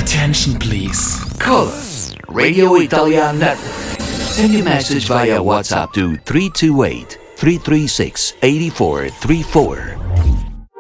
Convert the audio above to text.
Attention, please. Call us, Radio Italian Network. Send your message via WhatsApp to 328-336-8434